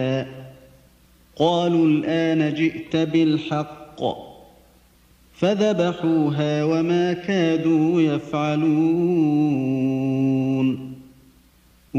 قالوا الآن جئت بالحق فذبحوها وما كادوا يفعلون